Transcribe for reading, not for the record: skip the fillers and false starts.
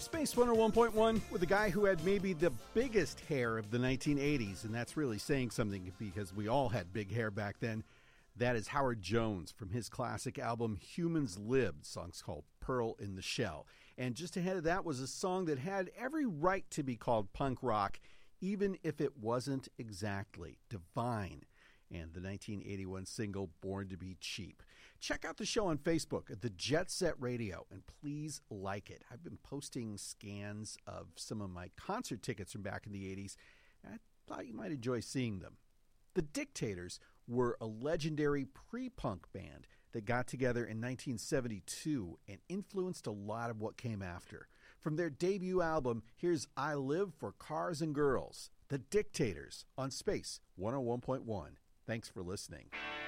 Space 101.1 with a guy who had maybe the biggest hair of the 1980s, and that's really saying something because we all had big hair back then. That is Howard Jones from his classic album Humans Lived. The song's called Pearl in the Shell. And just ahead of that was a song that had every right to be called punk rock, even if it wasn't exactly. Divine. And the 1981 single Born to Be Cheap. Check out the show on Facebook at the Jet Set Radio, and please like it. I've been posting scans of some of my concert tickets from back in the 80s, and I thought you might enjoy seeing them. The Dictators were a legendary pre-punk band that got together in 1972 and influenced a lot of what came after. From their debut album, here's I Live for Cars and Girls. The Dictators on Space 101.1. Thanks for listening.